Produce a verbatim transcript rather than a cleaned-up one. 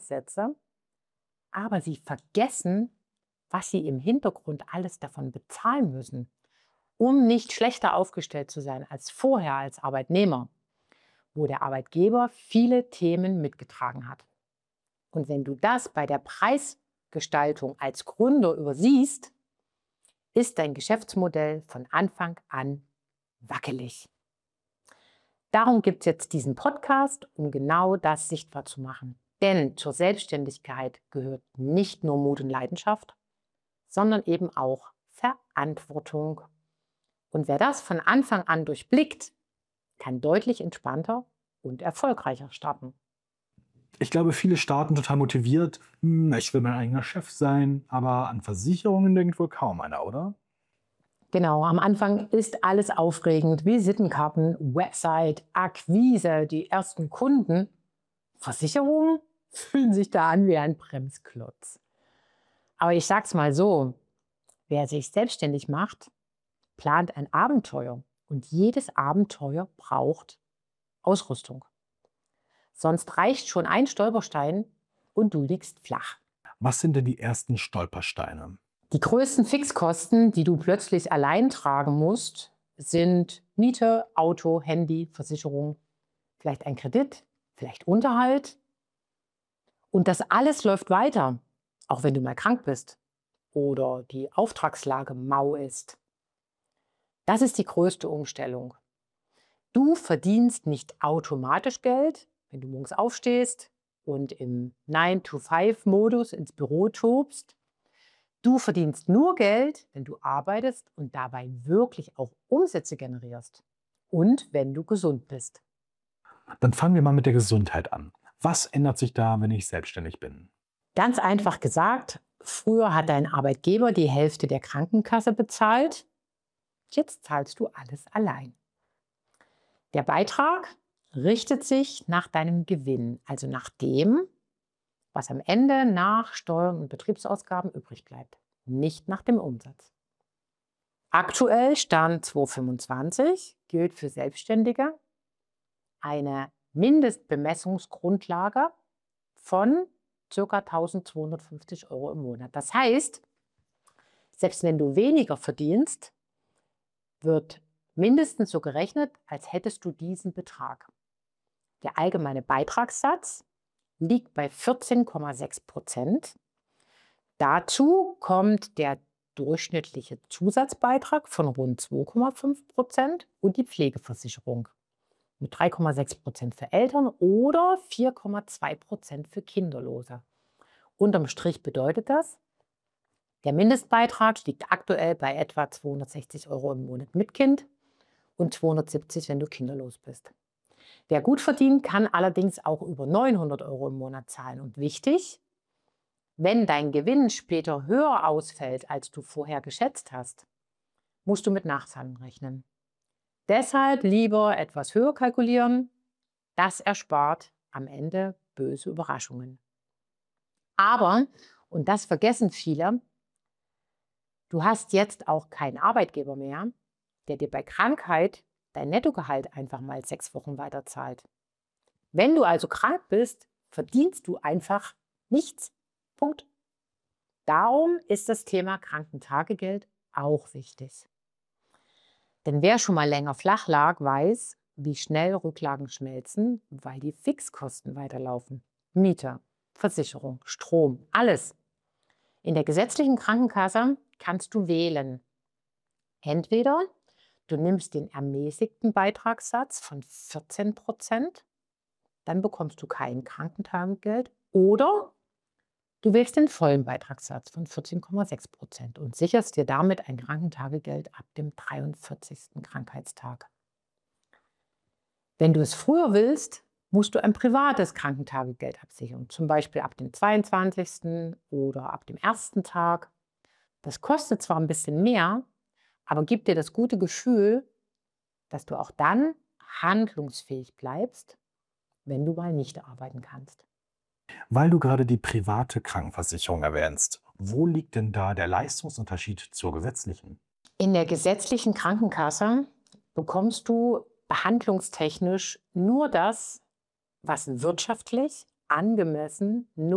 Glaubenssätze, aber sie vergessen, was sie im Hintergrund alles davon bezahlen müssen, um nicht schlechter aufgestellt zu sein als vorher als Arbeitnehmer, wo der Arbeitgeber viele Themen mitgetragen hat. Und wenn du das bei der Preisgestaltung als Gründer übersiehst, ist dein Geschäftsmodell von Anfang an wackelig. Darum gibt es jetzt diesen Podcast, um genau das sichtbar zu machen. Denn zur Selbstständigkeit gehört nicht nur Mut und Leidenschaft, sondern eben auch Verantwortung. Und wer das von Anfang an durchblickt, kann deutlich entspannter und erfolgreicher starten. Ich glaube, viele starten total motiviert. Hm, ich will mein eigener Chef sein, aber an Versicherungen denkt wohl kaum einer, oder? Genau, am Anfang ist alles aufregend. Visitenkarten, Website, Akquise, die ersten Kunden. Versicherungen fühlen sich da an wie ein Bremsklotz. Aber ich sag's mal so, wer sich selbstständig macht, plant ein Abenteuer. Und jedes Abenteuer braucht Ausrüstung. Sonst reicht schon ein Stolperstein und du liegst flach. Was sind denn die ersten Stolpersteine? Die größten Fixkosten, die du plötzlich allein tragen musst, sind Miete, Auto, Handy, Versicherung, vielleicht ein Kredit, vielleicht Unterhalt. Und das alles läuft weiter, auch wenn du mal krank bist oder die Auftragslage mau ist. Das ist die größte Umstellung. Du verdienst nicht automatisch Geld, wenn du morgens aufstehst und im nine to five Modus ins Büro tobst. Du verdienst nur Geld, wenn du arbeitest und dabei wirklich auch Umsätze generierst. Und wenn du gesund bist. Dann fangen wir mal mit der Gesundheit an. Was ändert sich da, wenn ich selbstständig bin? Ganz einfach gesagt, früher hat dein Arbeitgeber die Hälfte der Krankenkasse bezahlt. Jetzt zahlst du alles allein. Der Beitrag richtet sich nach deinem Gewinn, also nach dem, was am Ende nach Steuern und Betriebsausgaben übrig bleibt, nicht nach dem Umsatz. Aktuell, Stand zweitausendfünfundzwanzig, gilt für Selbstständige eine Mindestbemessungsgrundlage von ca. eintausendzweihundertfünfzig Euro im Monat. Das heißt, selbst wenn du weniger verdienst, wird mindestens so gerechnet, als hättest du diesen Betrag. Der allgemeine Beitragssatz liegt bei vierzehn Komma sechs Prozent. Dazu kommt der durchschnittliche Zusatzbeitrag von rund zwei Komma fünf Prozent und die Pflegeversicherung mit drei Komma sechs Prozent für Eltern oder vier Komma zwei Prozent für Kinderlose. Unterm Strich bedeutet das, der Mindestbeitrag liegt aktuell bei etwa zweihundertsechzig Euro im Monat mit Kind und zweihundertsiebzig, wenn du kinderlos bist. Wer gut verdient, kann allerdings auch über neunhundert Euro im Monat zahlen. Und wichtig, wenn dein Gewinn später höher ausfällt, als du vorher geschätzt hast, musst du mit Nachzahlung rechnen. Deshalb lieber etwas höher kalkulieren. Das erspart am Ende böse Überraschungen. Aber, und das vergessen viele, du hast jetzt auch keinen Arbeitgeber mehr, der dir bei Krankheit dein Nettogehalt einfach mal sechs Wochen weiterzahlt. Wenn du also krank bist, verdienst du einfach nichts. Punkt. Darum ist das Thema Krankentagegeld auch wichtig. Denn wer schon mal länger flach lag, weiß, wie schnell Rücklagen schmelzen, weil die Fixkosten weiterlaufen. Miete, Versicherung, Strom, alles. In der gesetzlichen Krankenkasse kannst du wählen. Entweder du nimmst den ermäßigten Beitragssatz von vierzehn Prozent, dann bekommst du kein Krankentagegeld, oder du wählst den vollen Beitragssatz von vierzehn Komma sechs Prozent und sicherst dir damit ein Krankentagegeld ab dem dreiundvierzigsten Krankheitstag. Wenn du es früher willst, musst du ein privates Krankentagegeld absichern, zum Beispiel ab dem zweiundzwanzigsten oder ab dem ersten Tag. Das kostet zwar ein bisschen mehr, aber gibt dir das gute Gefühl, dass du auch dann handlungsfähig bleibst, wenn du mal nicht arbeiten kannst. Weil du gerade die private Krankenversicherung erwähnst, wo liegt denn da der Leistungsunterschied zur gesetzlichen? In der gesetzlichen Krankenkasse bekommst du behandlungstechnisch nur das, was wirtschaftlich angemessen